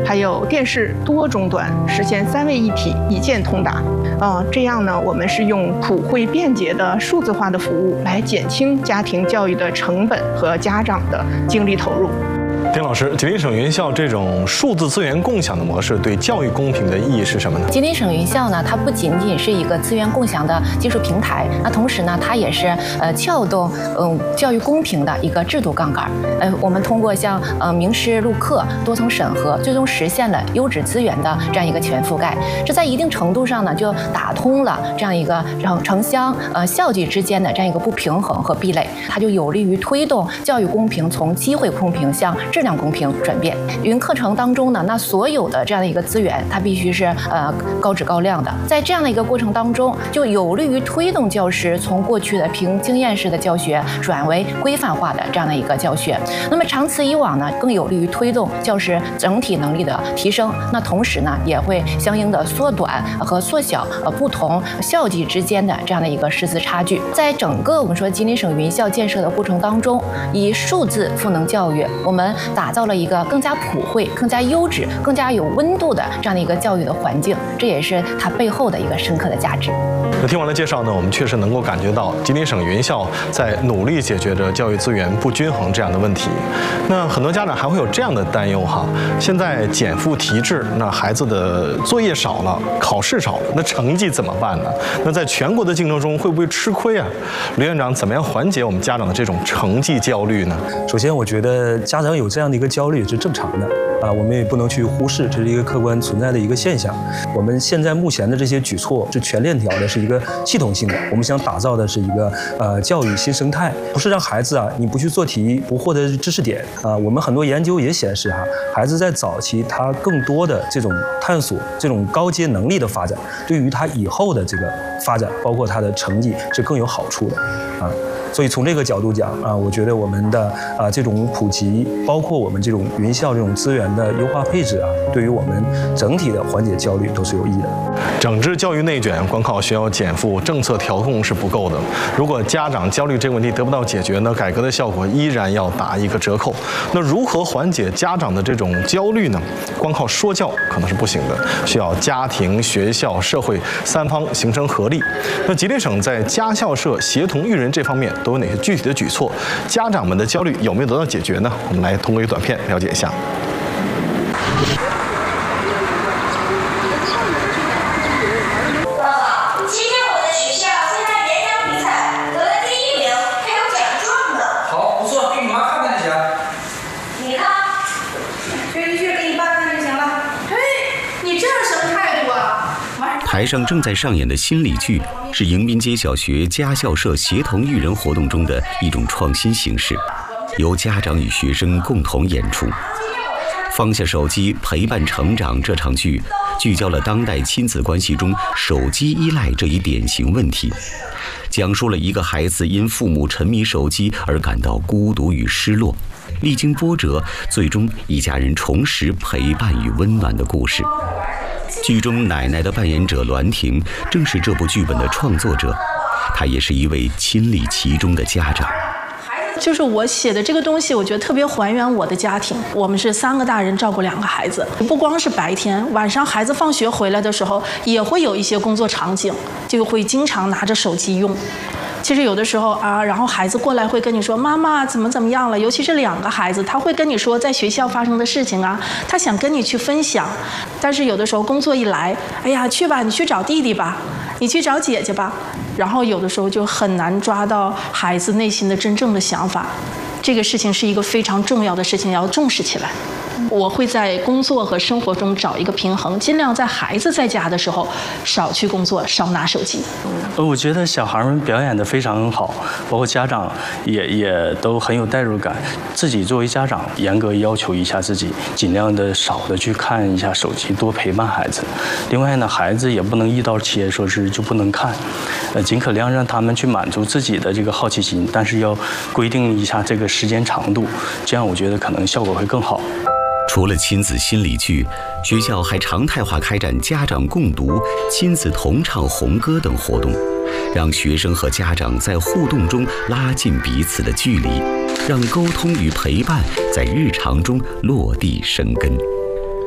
还有电视多终端，实现3位一体、一键通达。这样呢，我们是用普惠便捷的数字化的服务来减轻家庭教育的成本和家长的精力投入。 丁老师，吉林省云校这种数字资源共享的模式对教育公平的意义是什么呢？ 吉林省云校呢，它不仅仅是一个资源共享的技术平台，那同时呢，它也是撬动教育公平的一个制度杠杆。我们通过像名师录课、多层审核，最终实现了优质资源的这样一个全覆盖。这在一定程度上呢，就打通了这样一个城乡校际之间的这样一个不平衡和壁垒，它就有利于推动教育公平从机会公平向质量公平转变。云课程当中呢，那所有的这样的一个资源，它必须是高质高量的。在这样的一个过程当中，就有利于推动教师从过去的凭经验式的教学转为规范化的这样的一个教学。那么长此以往呢，更有利于推动教师整体能力的提升。那同时呢，也会相应的缩短和缩小不同校际之间的这样的一个师资差距。在整个我们说吉林省云校建设的过程当中，以数字赋能教育，我们打造了一个更加普惠、更加优质、更加有温度的这样的一个教育的环境，这也是它背后的一个深刻的价值。 那听完了介绍呢，我们确实能够感觉到吉林省云校在努力解决着教育资源不均衡这样的问题。那很多家长还会有这样的担忧哈，现在减负提质，那孩子的作业少了，考试少了，那成绩怎么办呢？那在全国的竞争中会不会吃亏啊？吕院长怎么样缓解我们家长的这种成绩焦虑呢？ 首先，我觉得家长有这样的一个焦虑是正常的我们也不能去忽视，这是一个客观存在的一个现象。我们现在目前的这些举措是全链条的，是一个系统性的。我们想打造的是一个教育新生态，不是让孩子你不去做题，不获得知识点我们很多研究也显示孩子在早期他更多的这种探索、这种高阶能力的发展，对于他以后的这个发展，包括他的成绩是更有好处的所以从这个角度讲我觉得我们的这种普及，包括我们这种云校这种资源的优化配置对于我们整体的缓解焦虑都是有益的。 整治教育内卷，光靠学校减负、政策调控是不够的。如果家长焦虑这个问题得不到解决呢，改革的效果依然要打一个折扣。那如何缓解家长的这种焦虑呢？光靠说教可能是不行的，需要家庭、学校、社会3方形成合力。那吉林省在家校社协同育人这方面都有哪些具体的举措？家长们的焦虑有没有得到解决呢？我们来通过一个短片了解一下。 台上正在上演的心理剧是迎宾街小学家校社协同育人活动中的一种创新形式，由家长与学生共同演出。放下手机，陪伴成长这场剧聚焦了当代亲子关系中手机依赖这一典型问题，讲述了一个孩子因父母沉迷手机而感到孤独与失落，历经波折，最终一家人重拾陪伴与温暖的故事。剧中奶奶的扮演者栾婷正是这部剧本的创作者，她也是一位亲历其中的家长。 就是我写的这个东西，我觉得特别还原我的家庭。我们是3个大人照顾2个孩子，不光是白天，晚上孩子放学回来的时候，也会有一些工作场景，就会经常拿着手机用。其实有的时候然后孩子过来会跟你说妈妈怎么样了，尤其是2个孩子，他会跟你说在学校发生的事情他想跟你去分享。但是有的时候工作一来，哎呀去吧，你去找弟弟吧，你去找姐姐吧，然后有的时候就很难抓到孩子内心的真正的想法。这个事情是一个非常重要的事情，要重视起来。我会在工作和生活中找一个平衡，尽量在孩子在家的时候少去工作，少拿手机。 我觉得小孩们表演得非常好，包括家长也都很有代入感。自己作为家长，严格要求一下自己，尽量的少的去看一下手机，多陪伴孩子。另外呢，孩子也不能一刀切说是就不能看，尽可量让他们去满足自己的这个好奇心，但是要规定一下这个时间长度，这样我觉得可能效果会更好。 除了亲子心理剧，学校还常态化开展家长共读、亲子同唱红歌等活动，让学生和家长在互动中拉近彼此的距离，让沟通与陪伴在日常中落地生根。